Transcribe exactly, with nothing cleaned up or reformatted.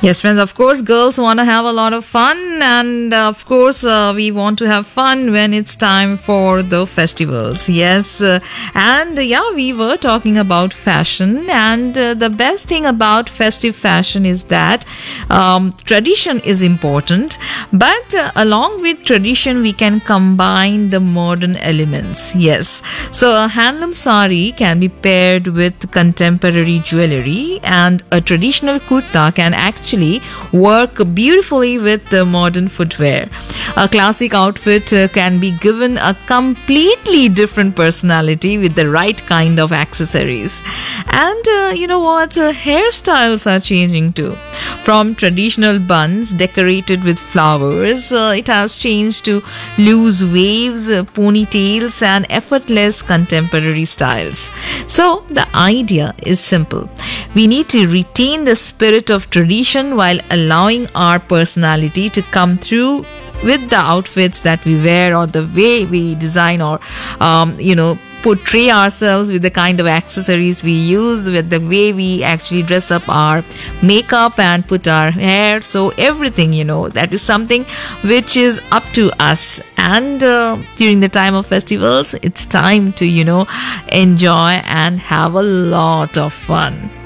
Yes, friends, of course, girls want to have a lot of fun, and uh, of course, uh, we want to have fun when it's time for the festivals. Yes, uh, and uh, yeah, we were talking about fashion, and uh, the best thing about festive fashion is that um, tradition is important, but uh, along with tradition, we can combine the modern elements. Yes, so a handloom sari can be paired with contemporary jewelry, and a traditional kurta can actually work beautifully with the modern footwear. A classic outfit uh, can be given a completely different personality with the right kind of accessories. And uh, you know what? Uh, hairstyles are changing too. From traditional buns decorated with flowers, uh, it has changed to loose waves, uh, ponytails, and effortless contemporary styles. So the idea is simple. We need to retain the spirit of tradition while allowing our personality to come through with the outfits that we wear, or the way we design, or um, you know portray ourselves with the kind of accessories we use, with the way we actually dress up our makeup and put our hair. So everything, you know that is something which is up to us. And uh, during the time of festivals, it's time to you know enjoy and have a lot of fun.